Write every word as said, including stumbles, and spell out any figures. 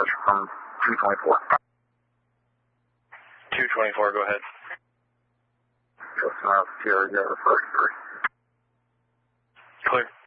message from two twenty-four. two twenty-four, go ahead. Just now, Sierra, you have the first three. Clear.